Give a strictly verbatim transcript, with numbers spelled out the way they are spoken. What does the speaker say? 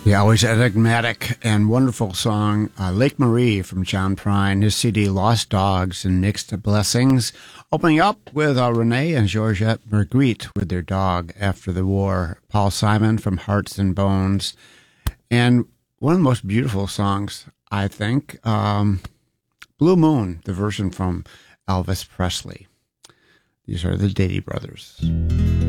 Yeah, always enigmatic and wonderful song, uh, Lake Marie from John Prine, his C D Lost Dogs and Mixed Blessings. Opening up with uh, Renee and Georgette Marguerite with their dog after the war. Paul Simon from Hearts and Bones. And one of the most beautiful songs, I think, um, Blue Moon, the version from Elvis Presley. These are the Dady Brothers.